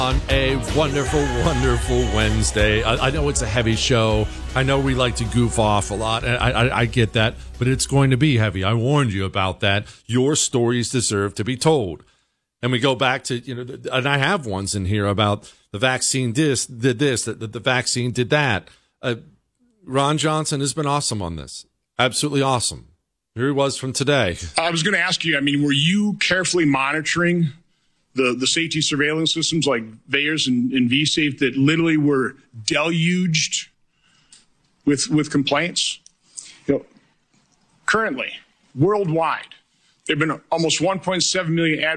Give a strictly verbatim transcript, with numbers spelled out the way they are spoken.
On a wonderful, wonderful Wednesday. I, I know it's a heavy show. I know we like to goof off a lot. I, I, I get that, but it's going to be heavy. I warned you about that. Your stories deserve to be told. And we go back to, you know, and I have ones in here about the vaccine this, did this, the, the vaccine did that. Uh, Ron Johnson has been awesome on this. Absolutely awesome. Here he was from today. I was going to ask you, I mean, were you carefully monitoring the, the safety surveillance systems like VAERS and, and V-Safe that literally were deluged with, with complaints? You know, currently, worldwide, there have been almost one point seven million ad